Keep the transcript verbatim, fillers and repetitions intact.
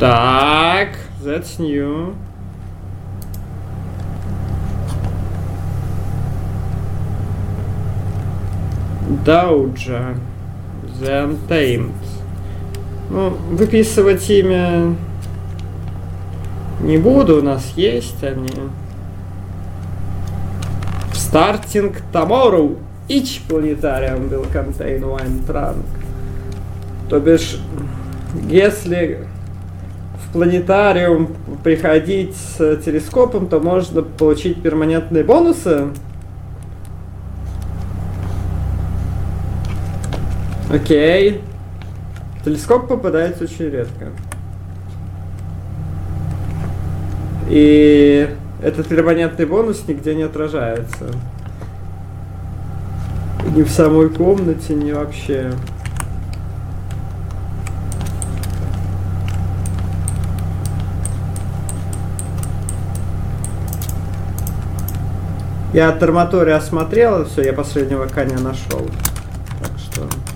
Так, that's new. Дауджа. The Untamed. Ну, выписывать имя не буду, у нас есть они. Starting tomorrow. Each planetarium will contain one trunk. То бишь, если в планетариум приходить с телескопом, то можно получить перманентные бонусы. Окей. Телескоп попадается очень редко. И этот перманентный бонус нигде не отражается. Ни в самой комнате, ни вообще. Я Терматория осмотрел, все, я последнего коня нашел. Так что...